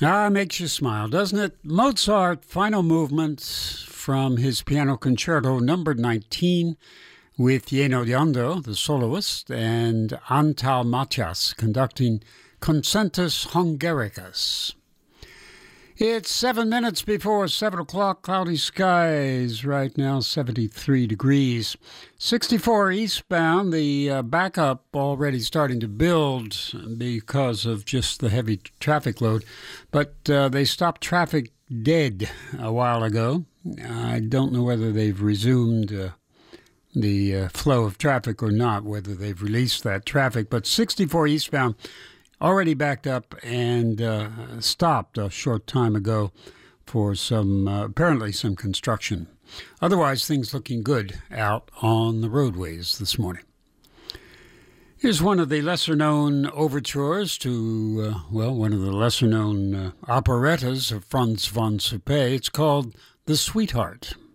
Ah, makes you smile, doesn't it? Mozart, final movement from his Piano Concerto number 19 with Jeno Diondo, the soloist, and Antal Matias conducting Concertus Hungaricus. It's 7 minutes before 7 o'clock, cloudy skies right now, 73 degrees. 64 eastbound, the backup already starting to build because of just the heavy traffic load. But they stopped traffic dead a while ago. I don't know whether they've resumed the flow of traffic or not, whether they've released that traffic. But 64 eastbound already backed up and stopped a short time ago for some, apparently some construction. Otherwise, things looking good out on the roadways this morning. Here's one of the lesser-known overtures to, one of the lesser-known operettas of Franz von Suppé. It's called The Sweetheart.